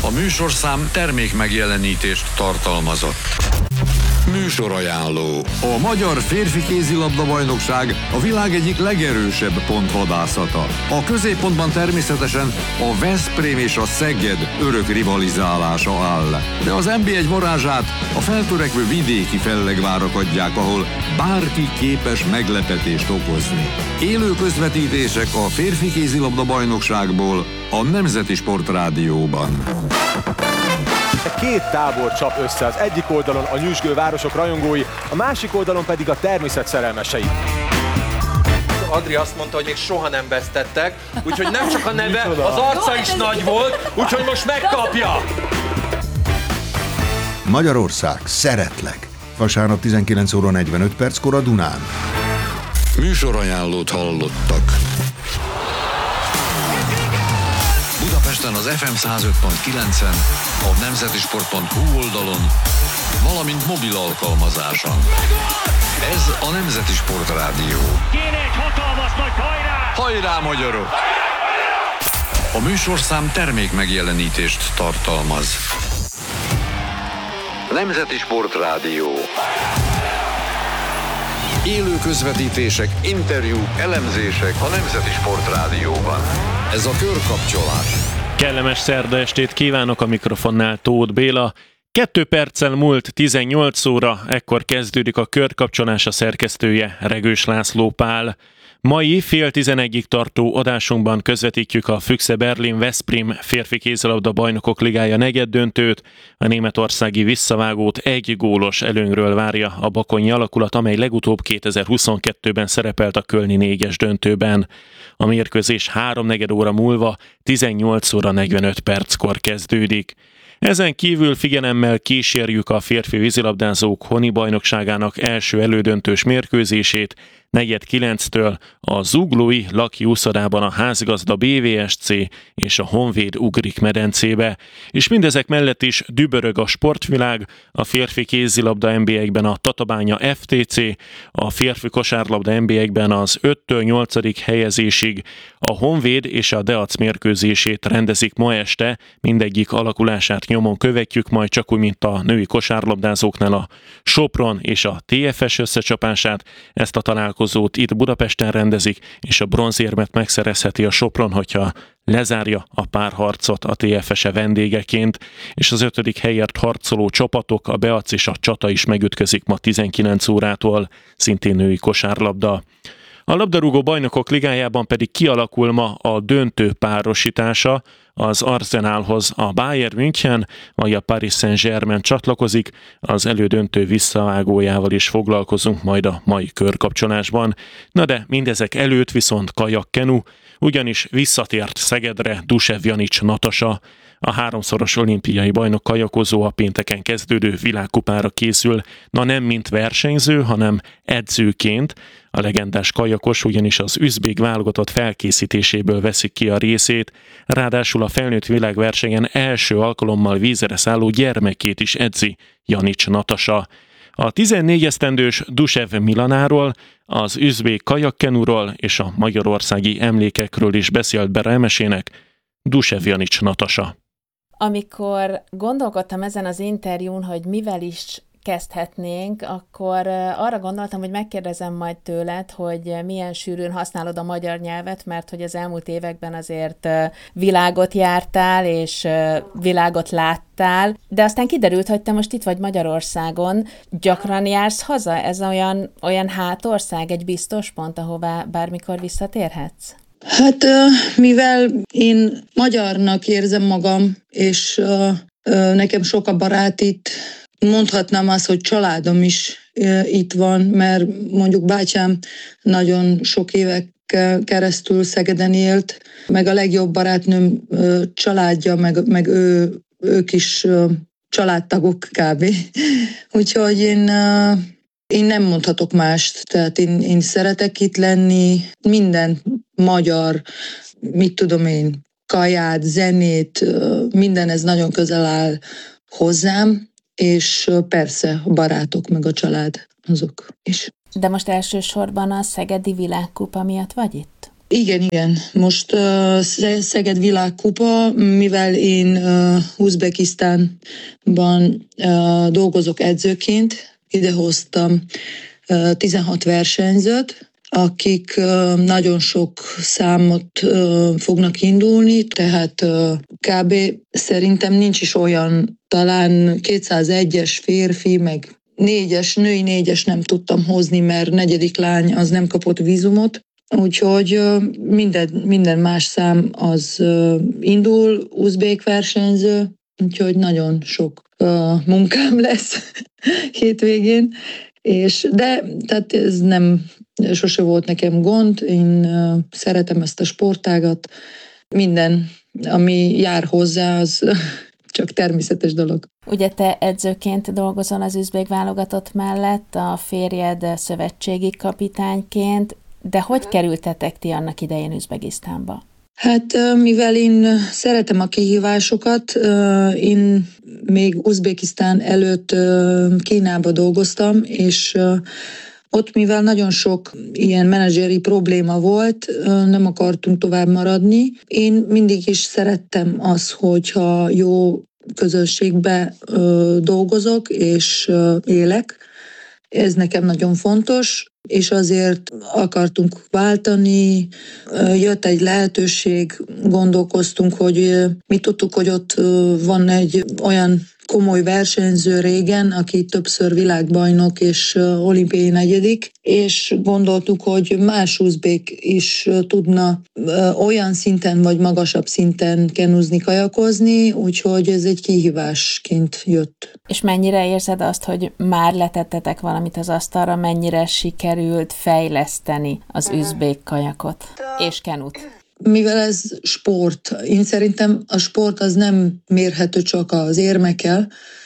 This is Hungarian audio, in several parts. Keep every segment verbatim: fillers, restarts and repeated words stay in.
A műsorszám termék megjelenítést tartalmazott. Műsorajánló. A Magyar Férfi Kézilabda-bajnokság a világ egyik legerősebb pontvadászata. A középpontban természetesen a Veszprém és a Szeged örök rivalizálása áll. De az en bé egy varázsát a feltörekvő vidéki fellegvárak adják, ahol bárki képes meglepetést okozni. Élő közvetítések a Férfi Kézilabda-bajnokságból a Nemzeti Sportrádióban. Két tábor csap össze, az egyik oldalon a nyüzsgő városok rajongói, a másik oldalon pedig a természet szerelmesei. Adri azt mondta, hogy még soha nem vesztettek, úgyhogy nem csak a neve, az arca is nagy volt, úgyhogy most megkapja! Magyarország, szeretlek! Vasárnap tizenkilenc óra negyvenöt perckor a Dunán. Műsorajánlót hallottak. Budapesten az ef em száz öt pont kilencen, a nemzetisport pont hu oldalon, valamint mobil alkalmazáson. Ez a Nemzeti Sportrádió. Kéne egy hatalmas nagy hajrá! Hajrá, magyarok! A műsorszám termék megjelenítést tartalmaz. Nemzeti Sportrádió. Élő közvetítések, interjúk, elemzések a Nemzeti Sportrádióban. Ez a körkapcsolás. Kellemes szerda estét kívánok, a mikrofonnál Tóth Béla. Kettő perccel múlt tizennyolc óra, ekkor kezdődik a körkapcsolás, a szerkesztője Regős László Pál. Mai fél tizenegyig tartó adásunkban közvetítjük a Füchse Berlin Veszprém férfi kézilabda bajnokok ligája negyeddöntőt. A németországi visszavágót egy gólos előnyről várja a bakonyi alakulat, amely legutóbb kétezer-huszonkettőben szerepelt a kölni négyes döntőben. A mérkőzés háromnegyed óra múlva tizennyolc óra negyvenöt perckor kezdődik. Ezen kívül figyelemmel kísérjük a férfi vízilabdázók honi bajnokságának első elődöntős mérkőzését. Negyed kilenctől a zuglói Laki úszodában a házigazda bé vé es cé és a Honvéd ugrik medencébe. És mindezek mellett is dübörög a sportvilág, a férfi kézilabda en bé egyben a Tatabánya ef té cé, a férfi kosárlabda en bé egyben az öttől nyolcadik helyezésig, a Honvéd és a Deac mérkőzését rendezik ma este, mindegyik alakulását nyomon követjük, majd csak úgy, mint a női kosárlabdázóknál a Sopron és a té ef es összecsapását. Ezt a találkozót itt Budapesten rendezik, és a bronzérmet megszerezheti a Sopron, hogyha lezárja a párharcot a té ef es-e vendégeként, és az ötödik helyért harcoló csapatok, a Beac és a Csata is megütközik ma tizenkilenc órától, szintén női kosárlabda. A labdarúgó bajnokok ligájában pedig kialakul ma a döntő párosítása, az Arsenalhoz a Bayern München, vagy a Paris Saint-Germain csatlakozik, az elődöntő visszavágójával is foglalkozunk majd a mai körkapcsolásban. Na de mindezek előtt viszont kajak-kenu, ugyanis visszatért Szegedre Dusev Janics Natasa. A háromszoros olimpiai bajnok kajakozó a pénteken kezdődő világkupára készül, na nem mint versenyző, hanem edzőként. A legendás kajakos ugyanis az üzbék válogatott felkészítéséből veszik ki a részét, ráadásul a felnőtt világversenyen első alkalommal vízre szálló gyermekét is edzi Janics Natasa. A tizennégy esztendős Dusev Milanáról, az üzbék kajakkenuról és a magyarországi emlékekről is beszélt be remesének Dusev Janics Natasa. Amikor gondolkodtam ezen az interjún, hogy mivel is kezdhetnénk, akkor arra gondoltam, hogy megkérdezem majd tőled, hogy milyen sűrűn használod a magyar nyelvet, mert hogy az elmúlt években azért világot jártál, és világot láttál, de aztán kiderült, hogy te most itt vagy Magyarországon. Gyakran jársz haza? Ez olyan, olyan hátország, egy biztos pont, ahová bármikor visszatérhetsz? Hát, mivel én magyarnak érzem magam, és nekem sok a barát itt, mondhatnám azt, hogy családom is itt van, mert mondjuk bátyám nagyon sok évek keresztül Szegeden élt, meg a legjobb barátnőm családja, meg, meg ő, ők is családtagok kb. Úgyhogy én, én nem mondhatok mást, tehát én, én szeretek itt lenni, minden magyar, mit tudom én, kaját, zenét, minden ez nagyon közel áll hozzám, és persze a barátok meg a család azok is. De most elsősorban a szegedi világkupa miatt vagy itt? Igen, igen. Most uh, Szeged világkupa, mivel én uh, Uzbekisztánban uh, dolgozok edzőként, idehoztam uh, tizenhat versenyzőt, akik uh, nagyon sok számot uh, fognak indulni, tehát uh, kb. Szerintem nincs is olyan, talán kétszázegyes férfi, meg négyes, női négyes nem tudtam hozni, mert negyedik lány az nem kapott vízumot. Úgyhogy minden, minden más szám az indul, uzbék versenyző, úgyhogy nagyon sok uh, munkám lesz hétvégén, és de tehát ez nem, sose volt nekem gond, én uh, szeretem ezt a sportágat, minden, ami jár hozzá, az csak természetes dolog. Ugye te edzőként dolgozol az üzbék válogatott mellett, a férjed szövetségi kapitányként, de hogy kerültetek ti annak idején Üzbegisztánba? Hát mivel én szeretem a kihívásokat, én még Uzbekisztán előtt Kínába dolgoztam, és ott mivel nagyon sok ilyen menedzseri probléma volt, nem akartunk tovább maradni. Én mindig is szerettem az, hogyha jó közösségbe dolgozok és élek. Ez nekem nagyon fontos, és azért akartunk váltani, jött egy lehetőség, gondolkoztunk, hogy mi tudtuk, hogy ott van egy olyan komoly versenyző régen, aki többször világbajnok és olimpiai negyedik, és gondoltuk, hogy más uzbék is tudna olyan szinten vagy magasabb szinten kenúzni, kajakozni, úgyhogy ez egy kihívásként jött. És mennyire érzed azt, hogy már letettetek valamit az asztalra, mennyire sikerült fejleszteni az üzbék kajakot és kenut? Mivel ez sport, én szerintem a sport az nem mérhető csak az érmekkel,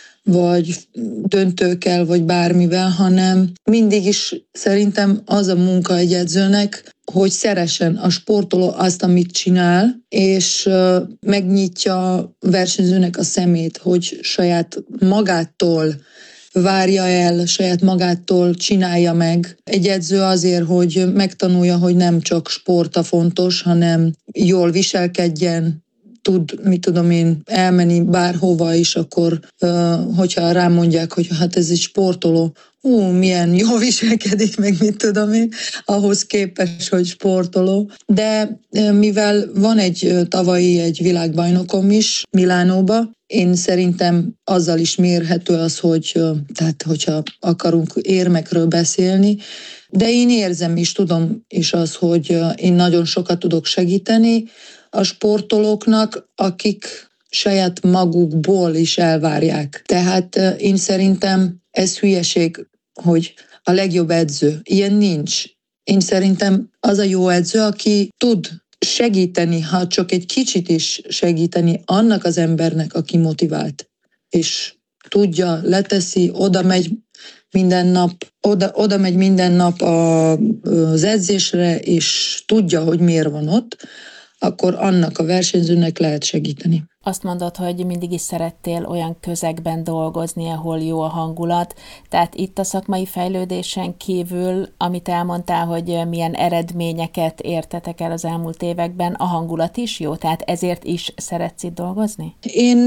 vagy döntőkkel, vagy bármivel, hanem mindig is szerintem az a munka egy edzőnek, hogy szeressen a sportoló azt, amit csinál, és megnyitja a versenyzőnek a szemét, hogy saját magától várja el, saját magától csinálja meg. Egy edző azért, hogy megtanulja, hogy nem csak sport a fontos, hanem jól viselkedjen, tud, mit tudom én, elmenni bárhova is, akkor hogyha rám mondják, hogy hát ez egy sportoló, ú, milyen jól viselkedik, meg mit tudom én, ahhoz képest, hogy sportoló. De mivel van egy tavalyi egy világbajnokom is Milánóba, én szerintem azzal is mérhető az, hogy tehát, hogyha akarunk érmekről beszélni, de én érzem is, tudom is az, hogy én nagyon sokat tudok segíteni a sportolóknak, akik saját magukból is elvárják. Tehát én szerintem ez hülyeség, hogy a legjobb edző. Ilyen nincs. Én szerintem az a jó edző, aki tud segíteni, ha csak egy kicsit is segíteni annak az embernek, aki motivált. És tudja, leteszi, oda megy minden nap, oda, oda megy minden nap a, az edzésre, és tudja, hogy miért van ott, akkor annak a versenyzőnek lehet segíteni. Azt mondod, hogy mindig is szerettél olyan közegben dolgozni, ahol jó a hangulat, tehát itt a szakmai fejlődésen kívül, amit elmondtál, hogy milyen eredményeket értetek el az elmúlt években, a hangulat is jó? Tehát ezért is szeretsz itt dolgozni? Én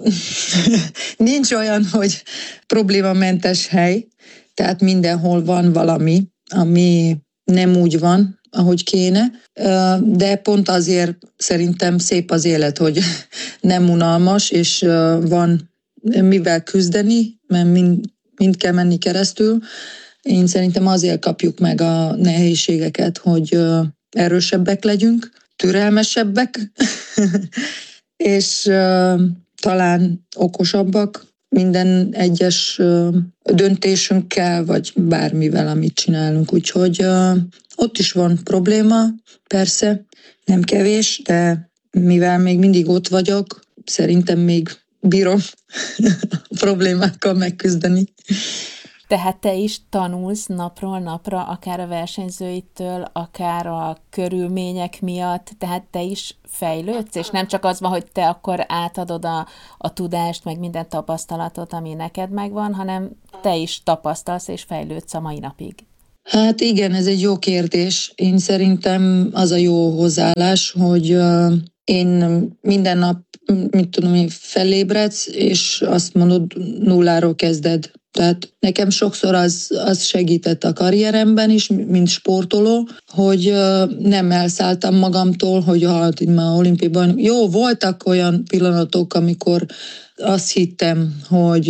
nincs olyan, hogy problémamentes hely, tehát mindenhol van valami, ami nem úgy van, ahogy kéne, de pont azért szerintem szép az élet, hogy nem unalmas, és van mivel küzdeni, mert mind, mind kell menni keresztül. Én szerintem azért kapjuk meg a nehézségeket, hogy erősebbek legyünk, türelmesebbek, és talán okosabbak minden egyes döntésünkkel, vagy bármivel, amit csinálunk. Úgyhogy ott is van probléma, persze, nem kevés, de mivel még mindig ott vagyok, szerintem még bírom problémákkal megküzdeni. Tehát te is tanulsz napról napra, akár a versenyzőitől, akár a körülmények miatt, tehát te is fejlődsz, és nem csak az van, hogy te akkor átadod a, a tudást, meg minden tapasztalatot, ami neked megvan, hanem te is tapasztalsz és fejlődsz a mai napig. Hát igen, ez egy jó kérdés. Én szerintem az a jó hozzáállás, hogy uh, én minden nap, mit tudom én, felébredsz, és azt mondod, nulláról kezded. Tehát nekem sokszor az, az segített a karrieremben is, mint sportoló, hogy uh, nem elszálltam magamtól, hogy hát itt már olimpiai bajnok. Jó, voltak olyan pillanatok, amikor azt hittem, hogy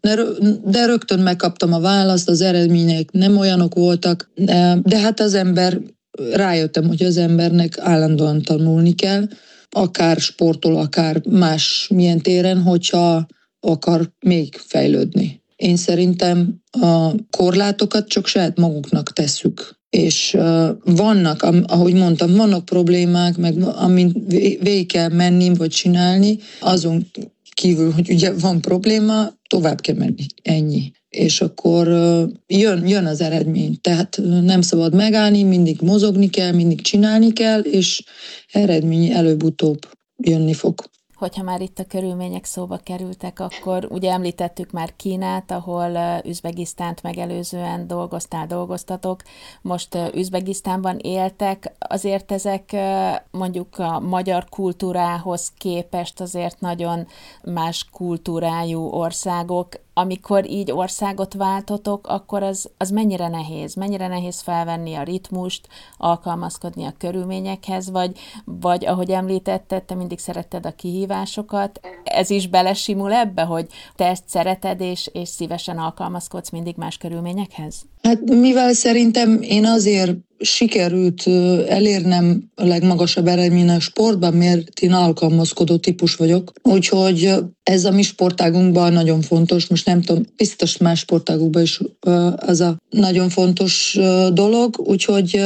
de rögtön megkaptam a választ, az eredmények nem olyanok voltak, de hát az ember, rájöttem, hogy az embernek állandóan tanulni kell, akár sportol, akár más milyen téren, hogyha akar még fejlődni. Én szerintem a korlátokat csak saját maguknak tesszük. És vannak, ahogy mondtam, vannak problémák, meg amint végig kell menni, vagy csinálni, azon kívül, hogy ugye van probléma, tovább kell menni, ennyi. És akkor jön, jön az eredmény. Tehát nem szabad megállni, mindig mozogni kell, mindig csinálni kell, és eredmény előbb-utóbb jönni fog. Hogyha már itt a körülmények szóba kerültek, akkor ugye említettük már Kínát, ahol Üzbegisztánt megelőzően dolgoztál, dolgoztatok. Most Üzbegisztánban éltek, azért ezek mondjuk a magyar kultúrához képest azért nagyon más kultúrájú országok. Amikor így országot váltotok, akkor az, az mennyire nehéz? Mennyire nehéz felvenni a ritmust, alkalmazkodni a körülményekhez, vagy, vagy ahogy említetted, te mindig szeretted a kihívásokat. Ez is belesimul ebbe, hogy te ezt szereted, és, és szívesen alkalmazkodsz mindig más körülményekhez? Hát mivel szerintem én azért sikerült elérnem a legmagasabb eredmény a sportban, mert én alkalmazkodó típus vagyok. Úgyhogy ez a mi sportágunkban nagyon fontos. Most nem tudom, biztos más sportágukban is az a nagyon fontos dolog. Úgyhogy,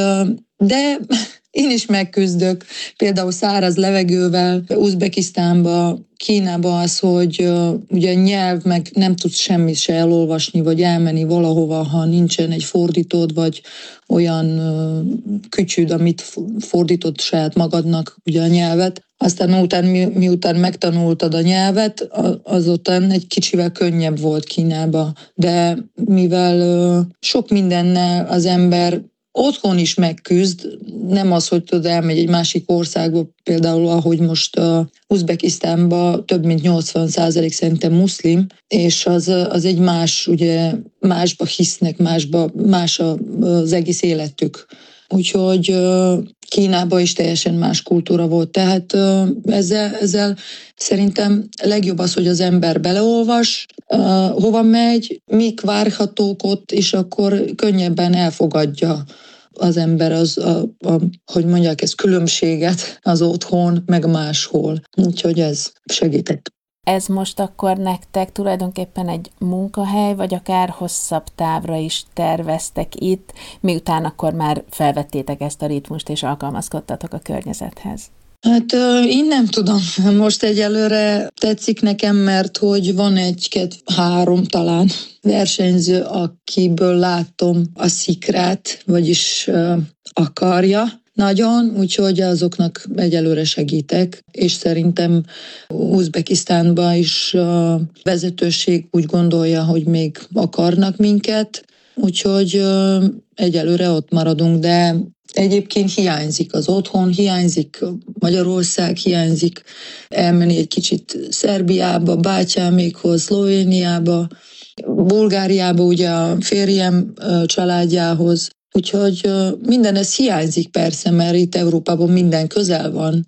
de én is megküzdök, például száraz levegővel, Uzbekisztánba, Kínába az, hogy uh, ugye nyelv, meg nem tudsz semmit se elolvasni, vagy elmenni valahova, ha nincsen egy fordítód, vagy olyan uh, kütyűd, amit fordítod saját magadnak, ugye a nyelvet. Aztán után, mi, miután megtanultad a nyelvet, azután egy kicsivel könnyebb volt Kínába. De mivel uh, sok mindennel az ember otthon is megküzd, nem az, hogy tudod, elmegy egy másik országba, például ahogy most uh, Uzbekisztánban több mint nyolcvan százalék szerintem muszlim, és az, az egy más, ugye másba hisznek, másba, más az egész életük. Úgyhogy uh, Kínában is teljesen más kultúra volt, tehát uh, ezzel, ezzel szerintem legjobb az, hogy az ember beleolvas, uh, hova megy, mik várhatók ott, és akkor könnyebben elfogadja az ember az, a, a, hogy mondják, ez különbséget az otthon, meg máshol. Úgyhogy ez segített. Ez most akkor nektek tulajdonképpen egy munkahely, vagy akár hosszabb távra is terveztek itt, miután akkor már felvettétek ezt a ritmust és alkalmazkodtatok a környezethez? Hát én nem tudom. Most egyelőre tetszik nekem, mert hogy van egy-két, három talán versenyző, akiből látom a szikrát, vagyis uh, akarja nagyon, úgyhogy azoknak egyelőre segítek, és szerintem Uzbekisztánban is a vezetőség úgy gondolja, hogy még akarnak minket, úgyhogy uh, egyelőre ott maradunk, de egyébként hiányzik az otthon, hiányzik Magyarország, hiányzik elmenni egy kicsit Szerbiába, bátyámékhoz, Szlovéniába, Bulgáriába, ugye a férjem családjához. Úgyhogy minden ez hiányzik persze, mert itt Európában minden közel van,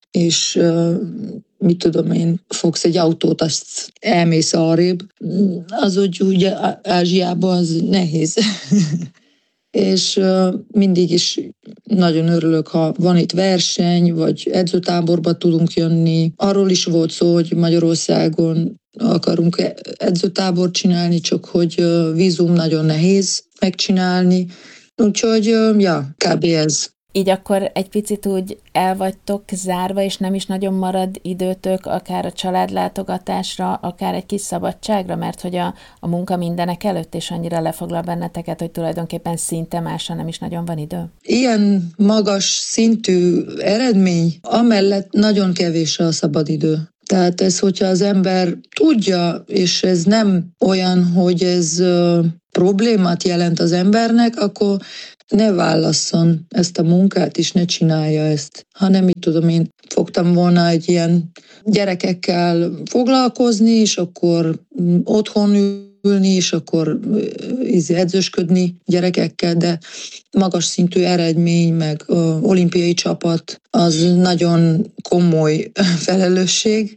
és mit tudom én, fogsz egy autót, azt elmész arrébb. Az, hogy ugye Ázsiában az nehéz. És uh, mindig is nagyon örülök, ha van itt verseny, vagy edzőtáborba tudunk jönni. Arról is volt szó, hogy Magyarországon akarunk edzőtábort csinálni, csak hogy uh, vízum nagyon nehéz megcsinálni. Úgyhogy, uh, ja, kb. Ez. Így akkor egy picit úgy el vagytok zárva, és nem is nagyon marad időtök akár a családlátogatásra, akár egy kis szabadságra, mert hogy a, a munka mindenek előtt, és annyira lefoglal benneteket, hogy tulajdonképpen szinte másra nem is nagyon van idő? Ilyen magas szintű eredmény, amellett nagyon kevés a szabadidő. Tehát ez, hogyha az ember tudja, és ez nem olyan, hogy ez problémát jelent az embernek, akkor ne válasszon ezt a munkát, és ne csinálja ezt. Hanem, mit tudom én, fogtam volna egy ilyen gyerekekkel foglalkozni, és akkor otthon ülni, és akkor edzősködni gyerekekkel, de magas szintű eredmény, meg ö, olimpiai csapat, az nagyon komoly felelősség,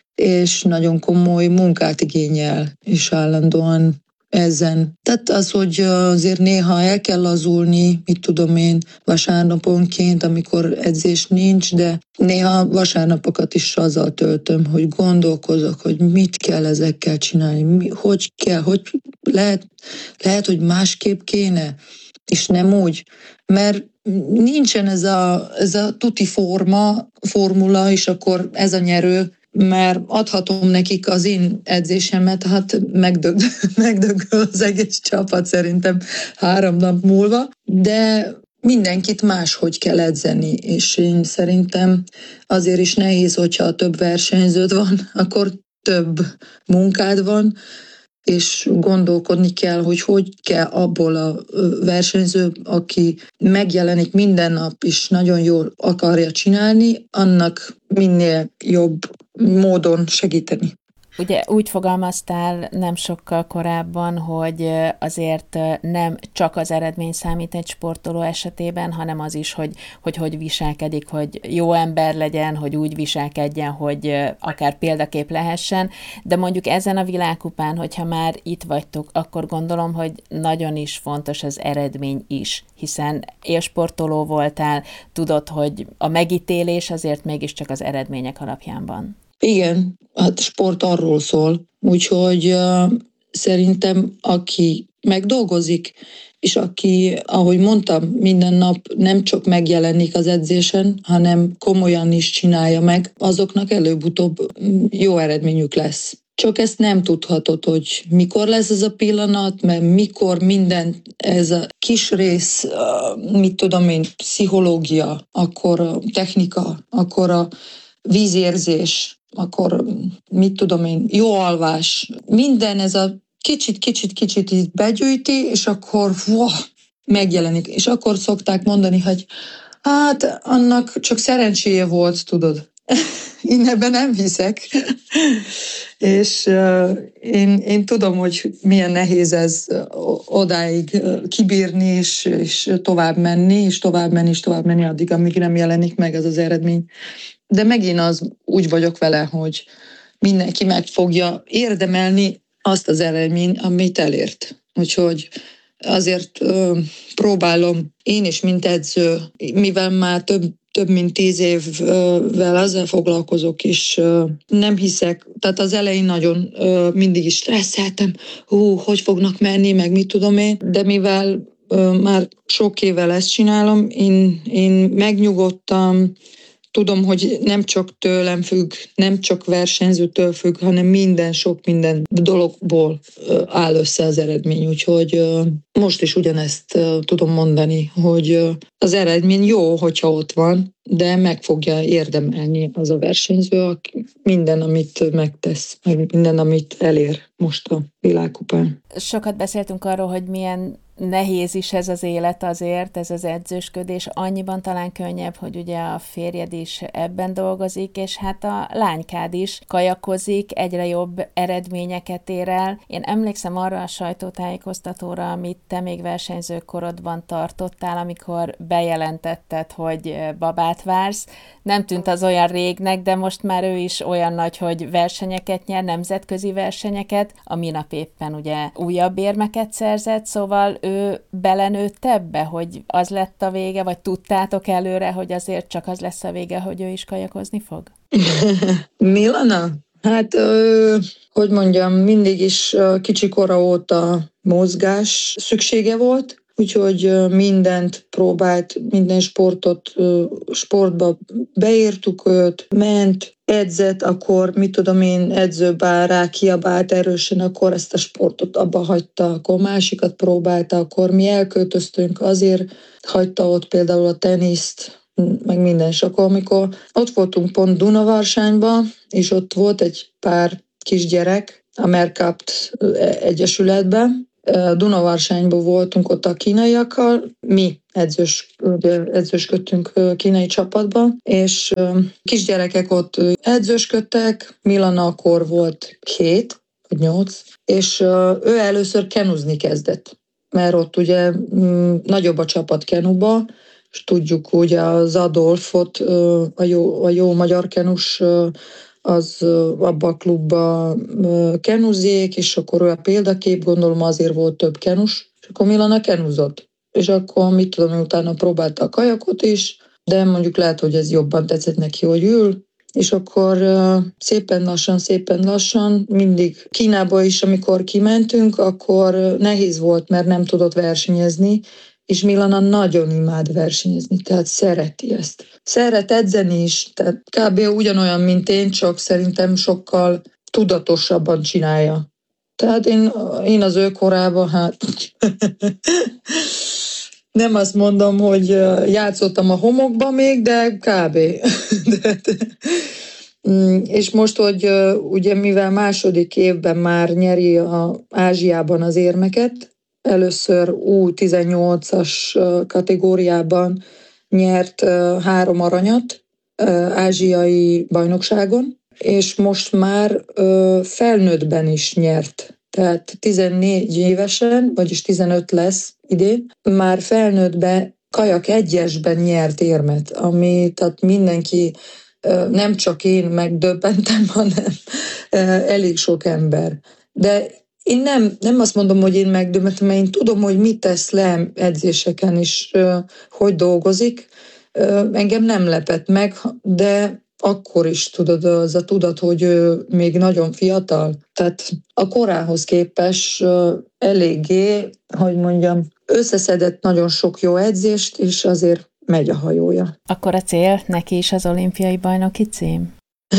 és nagyon komoly munkát igényel, és állandóan ezen. Tehát az, hogy azért néha el kell lazulni, mit tudom én, vasárnaponként, amikor edzés nincs, de néha vasárnapokat is azzal töltöm, hogy gondolkozok, hogy mit kell ezekkel csinálni, mi, hogy kell, hogy lehet, lehet, hogy másképp kéne, és nem úgy, mert nincsen ez a, ez a tuti forma, formula, és akkor ez a nyerő, mert adhatom nekik az én edzésemet, hát megdög, megdögöl az egész csapat szerintem három nap múlva, de mindenkit máshogy kell edzeni, és én szerintem azért is nehéz, hogyha több versenyződ van, akkor több munkád van, és gondolkodni kell, hogy hogy kell abból a versenyző, aki megjelenik minden nap, és nagyon jól akarja csinálni, annak minél jobb módon segíteni. Ugye úgy fogalmaztál nem sokkal korábban, hogy azért nem csak az eredmény számít egy sportoló esetében, hanem az is, hogy hogy, hogy viselkedik, hogy jó ember legyen, hogy úgy viselkedjen, hogy akár példakép lehessen, de mondjuk ezen a világkupán, hogyha már itt vagytok, akkor gondolom, hogy nagyon is fontos az eredmény is, hiszen élsportoló voltál, tudod, hogy a megítélés azért mégiscsak az eredmények alapján van. Igen, hát sport arról szól, úgyhogy uh, szerintem aki megdolgozik, és aki, ahogy mondtam, minden nap nem csak megjelenik az edzésen, hanem komolyan is csinálja meg, azoknak előbb-utóbb jó eredményük lesz. Csak ezt nem tudhatod, hogy mikor lesz ez a pillanat, mert mikor minden ez a kis rész, mit tudom én, pszichológia, akkor a technika, akkor a vízérzés, akkor mit tudom én, jó alvás, minden ez a kicsit-kicsit-kicsit így begyűjti, és akkor wow, megjelenik. És akkor szokták mondani, hogy hát annak csak szerencséje volt, tudod. Én ebben nem hiszek. És uh, én, én tudom, hogy milyen nehéz ez odáig kibírni, és, és tovább menni, és tovább menni, és tovább menni addig, amíg nem jelenik meg ez az eredmény. De megint az úgy vagyok vele, hogy mindenki meg fogja érdemelni azt az eredményt, amit elért. Úgyhogy azért ö, próbálom én is, mint edző, mivel már több, több mint tíz évvel ezzel foglalkozok, és ö, nem hiszek, tehát az elején nagyon ö, mindig is stresszeltem, hú, hogy fognak menni, meg mit tudom én, de mivel ö, már sok évvel ezt csinálom, én, én megnyugodtam, tudom, hogy nem csak tőlem függ, nem csak versenyzőtől függ, hanem minden, sok minden dologból áll össze az eredmény. Úgyhogy most is ugyanezt tudom mondani, hogy az eredmény jó, hogyha ott van, de meg fogja érdemelni az a versenyző, aki minden, amit megtesz, meg minden, amit elér most a világkupán. Sokat beszéltünk arról, hogy milyen nehéz is ez az élet azért, ez az edzősködés, annyiban talán könnyebb, hogy ugye a férjed is ebben dolgozik, és hát a lánykád is kajakozik, egyre jobb eredményeket ér el. Én emlékszem arra a sajtótájékoztatóra, amit te még versenyzőkorodban tartottál, amikor bejelentetted, hogy babát vársz. Nem tűnt az olyan régnek, de most már ő is olyan nagy, hogy versenyeket nyer, nemzetközi versenyeket, a minap éppen ugye újabb érmeket szerzett, szóval ő belenőtt ebbe, hogy az lett a vége, vagy tudtátok előre, hogy azért csak az lesz a vége, hogy ő is kajakozni fog? Milana? Hát, ö, hogy mondjam, mindig is kicsi kora óta mozgás szüksége volt, úgyhogy mindent próbált, minden sportot, sportba beírtuk őt, ment, edzett, akkor mit tudom én, edzőbár rá kiabált erősen, akkor ezt a sportot abba hagyta, akkor másikat próbálta, akkor mi elköltöztünk, azért hagyta ott például a teniszt, meg minden. És akkor, amikor ott voltunk pont Dunavarsányban, és ott volt egy pár kisgyerek a Mercapt Egyesületben, Dunavarságban voltunk ott a kínaiakkal, mi edzős, edzősködtünk kínai csapatban, és kisgyerekek ott edzősködtek, Milana akkor volt hét vagy nyolc, és ő először kenuzni kezdett, mert ott ugye nagyobb a csapat kenuba, és tudjuk ugye az Adolfot, a jó, a jó magyar kenus, az abba a klubba kenuzzék, és akkor ő a példakép, gondolom azért volt több kenus, és akkor Milana kenuzott. És akkor mit tudom, utána próbálta a kajakot is, de mondjuk lehet, hogy ez jobban tetszett neki, hogy ül, és akkor szépen lassan, szépen lassan, mindig Kínába is, amikor kimentünk, akkor nehéz volt, mert nem tudott versenyezni, és Milana nagyon imád versenyezni, tehát szereti ezt. Szeret edzeni is, tehát kb. Ugyanolyan, mint én, csak szerintem sokkal tudatosabban csinálja. Tehát én, én az ő korában, hát nem azt mondom, hogy játszottam a homokban még, de kb. de, és most, hogy ugye mivel második évben már nyeri a Ázsiában az érmeket, először U tizennyolcas kategóriában nyert három aranyat ázsiai bajnokságon, és most már felnőttben is nyert. Tehát tizennégy évesen, vagyis tizenöt lesz idén, már felnőttben kajak egyesben nyert érmet, ami tehát mindenki, nem csak én megdöbbentem, hanem elég sok ember. De én nem, nem azt mondom, hogy én megdöbbentem, mert én tudom, hogy mit tesz le edzéseken is, hogy dolgozik. Engem nem lepett meg, de akkor is tudod, az a tudat, hogy ő még nagyon fiatal. Tehát a korához képest eléggé, hogy mondjam, összeszedett nagyon sok jó edzést, és azért megy a hajója. Akkor a cél neki is az olimpiai bajnoki cím?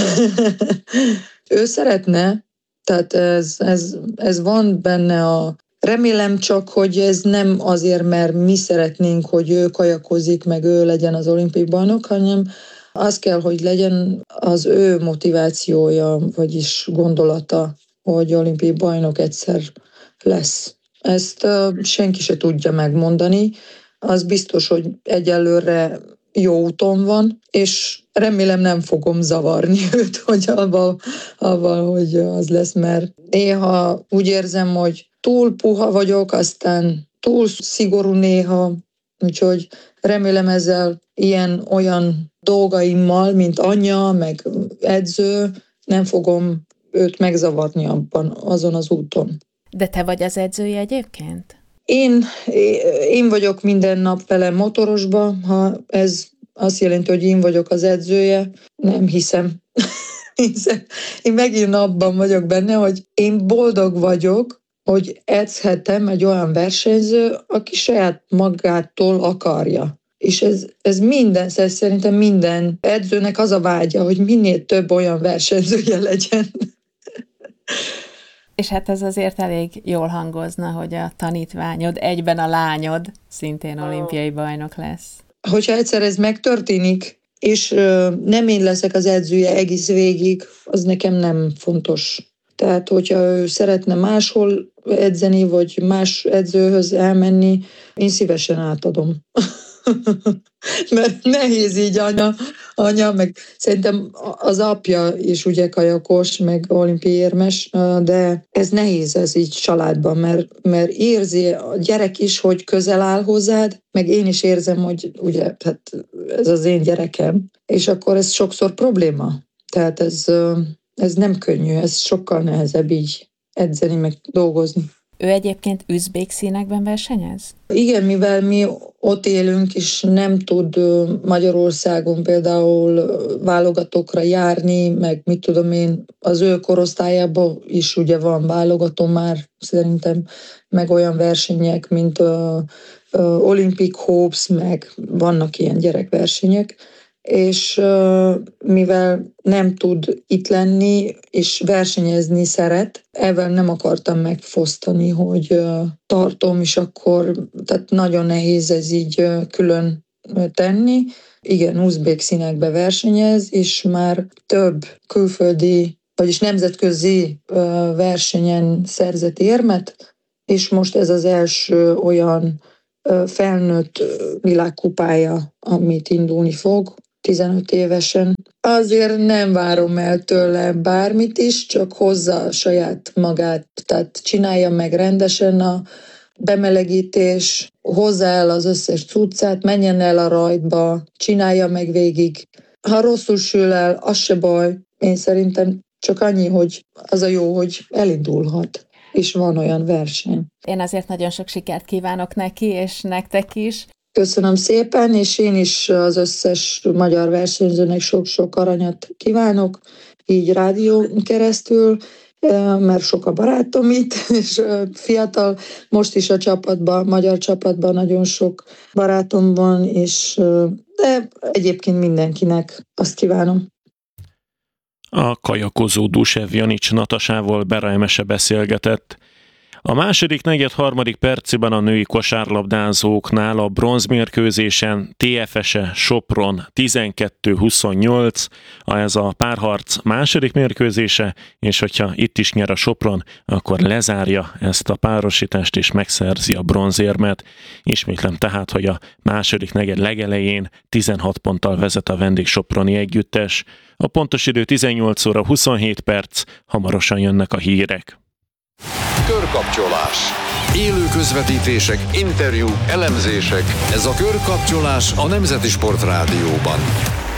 Ő szeretne, tehát ez, ez, ez van benne a... Remélem csak, hogy ez nem azért, mert mi szeretnénk, hogy ő kajakozik, meg ő legyen az olimpiai bajnok, hanem az kell, hogy legyen az ő motivációja, vagyis gondolata, hogy olimpiai bajnok egyszer lesz. Ezt uh, senki se tudja megmondani. Az biztos, hogy egyelőre jó úton van, és remélem nem fogom zavarni őt, hogy avval, avval, hogy az lesz, mert néha úgy érzem, hogy túl puha vagyok, aztán túl szigorú néha, úgyhogy remélem ezzel ilyen-olyan dolgaimmal, mint anyja, meg edző, nem fogom őt megzavarni abban, azon az úton. De te vagy az edzője egyébként? Én, én vagyok minden nap vele motorosba, ha ez azt jelenti, hogy én vagyok az edzője, nem hiszem. Hiszen én megint abban vagyok benne, hogy én boldog vagyok, hogy edzhetem egy olyan versenyző, aki saját magától akarja. És ez, ez minden, ez szerintem minden edzőnek az a vágya, hogy minél több olyan versenyzője legyen. És hát ez azért elég jól hangozna, hogy a tanítványod, egyben a lányod szintén olimpiai bajnok lesz. Hogyha egyszer ez megtörténik, és nem én leszek az edzője egész végig, az nekem nem fontos. Tehát, hogyha ő szeretne máshol edzeni, vagy más edzőhöz elmenni, én szívesen átadom. Mert nehéz így anya, anya, meg szerintem az apja is ugye kajakos, meg olimpiai érmes, de ez nehéz ez így családban, mert, mert érzi a gyerek is, hogy közel áll hozzád, meg én is érzem, hogy ugye, hát ez az én gyerekem, és akkor ez sokszor probléma. Tehát ez, ez nem könnyű, ez sokkal nehezebb így edzeni, meg dolgozni. Ő egyébként üzbék színekben versenyez? Igen, mivel mi ott élünk, és nem tud Magyarországon például válogatókra járni, meg mit tudom én, az ő korosztályában is ugye van válogató már szerintem, meg olyan versenyek, mint uh, uh, Olympic Hopes, meg vannak ilyen gyerekversenyek, és uh, mivel nem tud itt lenni, és versenyezni szeret, ezzel nem akartam megfosztani, hogy uh, tartom, és akkor tehát nagyon nehéz ez így uh, külön tenni. Igen, uzbék színekbe versenyez, és már több külföldi, vagyis nemzetközi uh, versenyen szerzett érmet, és most ez az első olyan felnőtt világkupája, amit indulni fog tizenöt évesen. Azért nem várom el tőle bármit is, csak hozza saját magát, tehát csinálja meg rendesen a bemelegítés, hozza el az összes cuccát, menjen el a rajtba, csinálja meg végig. Ha rosszul sül el, az se baj. Én szerintem csak annyi, hogy az a jó, hogy elindulhat, és van olyan verseny. Én azért nagyon sok sikert kívánok neki, és nektek is. Köszönöm szépen, és én is az összes magyar versenyzőnek sok-sok aranyat kívánok, így rádión keresztül, mert sok a barátom itt, és fiatal, most is a csapatban, magyar csapatban nagyon sok barátom van, és de egyébként mindenkinek azt kívánom. A kajakozó Dusev Janics Natasával Bera Emese beszélgetett. A második negyed harmadik percben a női kosárlabdázóknál a bronzmérkőzésen té ef es-e Sopron tizenkettő huszonnyolc, ez a párharc második mérkőzése, és hogyha itt is nyer a Sopron, akkor lezárja ezt a párosítást és megszerzi a bronzérmet. Ismétlem tehát, hogy a második negyed legelején tizenhat ponttal vezet a vendég soproni együttes. A pontos idő tizennyolc óra huszonhét perc, hamarosan jönnek a hírek. Körkapcsolás. Élő közvetítések, interjúk, elemzések. Ez a Körkapcsolás a Nemzeti Sport Rádióban.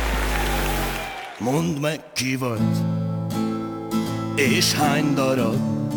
Mondd meg, ki vagy, és hány darab